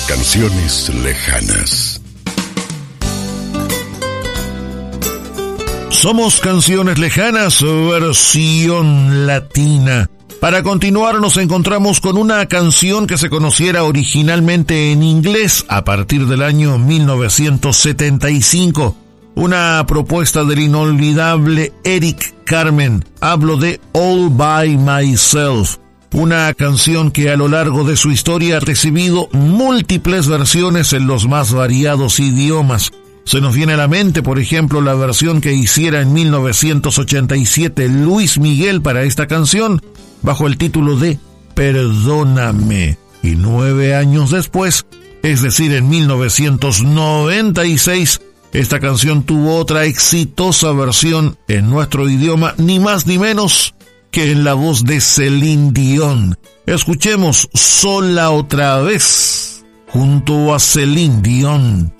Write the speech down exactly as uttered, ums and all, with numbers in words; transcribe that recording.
Canciones lejanas. Somos Canciones Lejanas, versión latina. Para continuar nos encontramos con una canción que se conociera originalmente en inglés a partir del año mil novecientos setenta y cinco. Una propuesta del inolvidable Eric Carmen. Hablo de All By Myself. Una canción que a lo largo de su historia ha recibido múltiples versiones en los más variados idiomas. Se nos viene a la mente, por ejemplo, la versión que hiciera en mil novecientos ochenta y siete Luis Miguel para esta canción, bajo el título de Perdóname. Y nueve años después, es decir, en mil novecientos noventa y seis, esta canción tuvo otra exitosa versión en nuestro idioma, ni más ni menos que en la voz de Celine Dion. Escuchemos Sola otra vez, junto a Celine Dion.